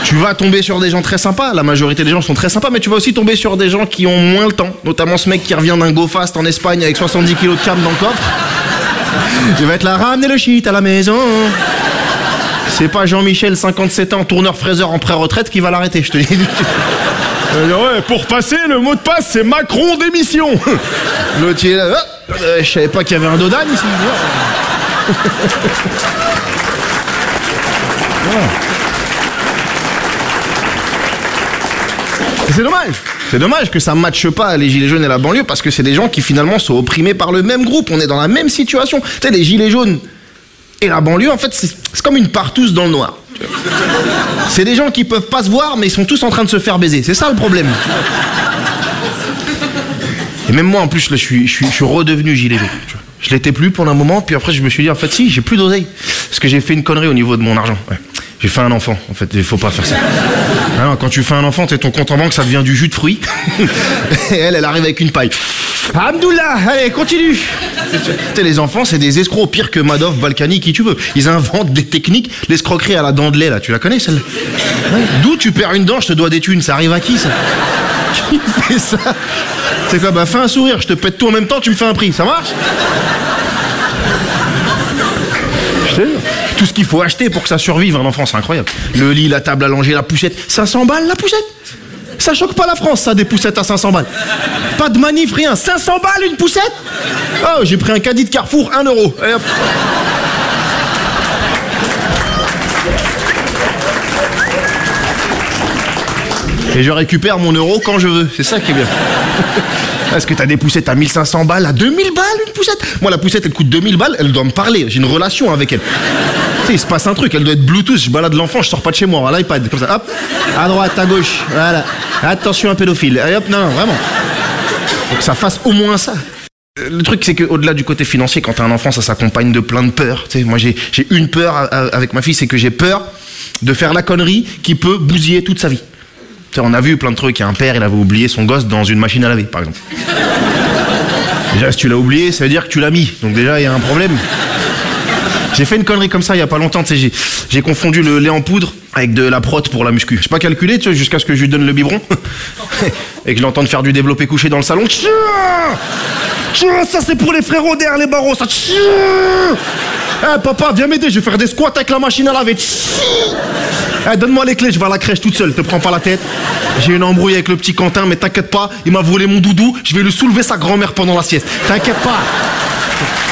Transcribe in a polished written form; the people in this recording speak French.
Tu vas tomber sur des gens très sympas, la majorité des gens sont très sympas, mais tu vas aussi tomber sur des gens qui ont moins le temps, notamment ce mec qui revient d'un go fast en Espagne avec 70 kilos de cam dans le coffre. Il va être là, ramener le shit à la maison. C'est pas Jean-Michel, 57 ans, tourneur-fraiseur en pré-retraite qui va l'arrêter, je te dis. Ouais, pour passer, le mot de passe, c'est Macron démission. L'autre, il est là, je savais pas qu'il y avait un Dodan ici. Voilà. C'est dommage. C'est dommage que ça ne matche pas les gilets jaunes et la banlieue parce que c'est des gens qui finalement sont opprimés par le même groupe. On est dans la même situation. Tu sais, les gilets jaunes et la banlieue, en fait, c'est comme une partouze dans le noir. C'est des gens qui peuvent pas se voir, mais ils sont tous en train de se faire baiser. C'est ça le problème. Et même moi, en plus, là, je suis redevenu gilet jaune. Je l'étais plus pendant un moment, puis après, je me suis dit, en fait, si, j'ai plus d'oseille. Parce que j'ai fait une connerie au niveau de mon argent. Ouais. J'ai fait un enfant, en fait, il faut pas faire ça. Alors, quand tu fais un enfant, ton compte en banque, ça devient du jus de fruits. Et elle arrive avec une paille. Hamdoullah, allez, continue. Les enfants, c'est des escrocs, pire que Madoff, Balkany, qui tu veux. Ils inventent des techniques, l'escroquerie à la dent de lait, là, tu la connais, celle-là? Ouais. D'où tu perds une dent, je te dois des thunes, ça arrive à qui, ça? Qui fait ça? C'est quoi, bah fais un sourire, je te pète tout en même temps, tu me fais un prix, ça marche? Tout ce qu'il faut acheter pour que ça survive, un enfant, c'est incroyable. Le lit, la table à langer, la poussette. 500 balles, la poussette? Ça choque pas la France, ça, des poussettes à 500 balles. Pas de manif, rien. 500 balles, une poussette? Oh, j'ai pris un caddie de Carrefour, 1 euro. Et hop. Et je récupère mon euro quand je veux. C'est ça qui est bien. Est-ce que t'as des poussettes à 1500 balles, à 2000 balles une poussette? Moi, la poussette, elle coûte 2000 balles, elle doit me parler. J'ai une relation avec elle. Tu sais, il se passe un truc, elle doit être Bluetooth. Je balade l'enfant, je sors pas de chez moi, à l'iPad, comme ça. Hop, à droite, à gauche, voilà. Attention, un pédophile. Et hop, non, vraiment. Faut que ça fasse au moins ça. Le truc, c'est qu'au-delà du côté financier, quand t'as un enfant, ça s'accompagne de plein de peurs. Tu sais, moi, j'ai une peur avec ma fille, c'est que j'ai peur de faire la connerie qui peut bousiller toute sa vie. Tu sais, on a vu plein de trucs. Il y a un père, il avait oublié son gosse dans une machine à laver, par exemple. Déjà, si tu l'as oublié, ça veut dire que tu l'as mis. Donc déjà, il y a un problème. J'ai fait une connerie comme ça il y a pas longtemps. Tu sais, j'ai confondu le lait en poudre avec de la prot pour la muscu. J'ai pas calculé, tu sais, jusqu'à ce que je lui donne le biberon et que je l'entende faire du développé couché dans le salon. Ça, c'est pour les frérots derrière les barreaux, ça. Eh, papa, viens m'aider, je vais faire des squats avec la machine à laver. Eh, donne-moi les clés, je vais à la crèche toute seule, te prends pas la tête. J'ai une embrouille avec le petit Quentin, mais t'inquiète pas, il m'a volé mon doudou, je vais lui soulever sa grand-mère pendant la sieste. T'inquiète pas.